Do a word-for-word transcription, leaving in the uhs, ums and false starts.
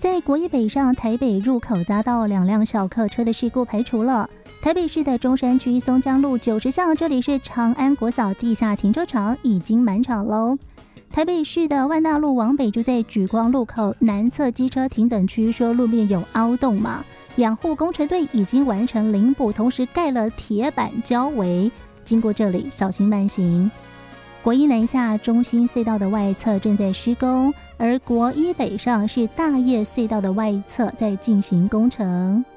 在国一北上台北入口匝道两辆小客车的事故排除了。台北市的中山区松江路九十巷，这里是长安国小地下停车场，已经满场喽。台北市的万大路往北，就在莒光路口南侧机车停等区，说路面有凹洞嘛，养护工程队已经完成临补，同时盖了铁板交围，经过这里小心慢行。国一南下中心隧道的外侧正在施工，而国一北上是大业隧道的外侧在进行工程。